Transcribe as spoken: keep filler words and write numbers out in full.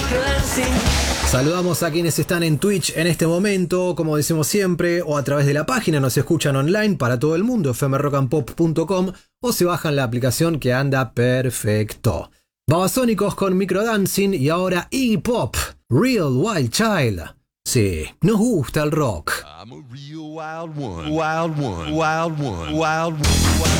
Saludamos a quienes están en Twitch en este momento, como decimos siempre, o a través de la página, nos escuchan online para todo el mundo, f m rock and pop punto com, o se bajan la aplicación que anda perfecto. Babasónicos con Microdancing y ahora Iggy Pop, Real Wild Child. Sí, nos gusta el rock. I'm a real wild one, wild one, wild one, wild one.